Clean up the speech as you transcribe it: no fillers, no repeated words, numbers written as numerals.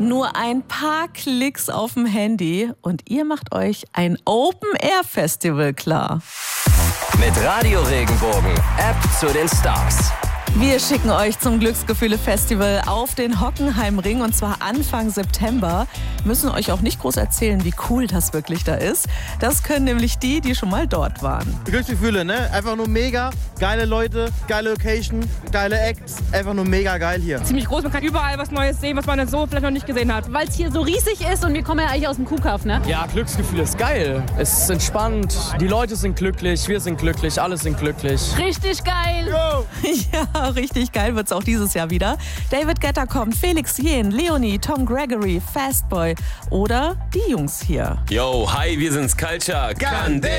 Nur ein paar Klicks auf dem Handy und ihr macht euch ein Open-Air-Festival klar. Mit Radio Regenbogen, App zu den Stars. Wir schicken euch zum Glücksgefühle-Festival auf den Hockenheimring und zwar Anfang September. Müssen euch auch nicht groß erzählen, wie cool das wirklich da ist. Das können nämlich die schon mal dort waren. Glücksgefühle, ne? Einfach nur mega. Geile Leute, geile Location, geile Acts. Einfach nur mega geil hier. Ziemlich groß, man kann überall was Neues sehen, was man so vielleicht noch nicht gesehen hat. Weil es hier so riesig ist und wir kommen ja eigentlich aus dem Kuhkauf, ne? Ja, Glücksgefühl ist geil. Es ist entspannt, die Leute sind glücklich, wir sind glücklich, alle sind glücklich. Richtig geil! Yo. Ja, richtig geil wird's auch dieses Jahr wieder. David Guetta kommt, Felix Jähn, Leonie, Tom Gregory, Fastboy oder die Jungs hier. Yo, hi, wir sind's Culture. Candela.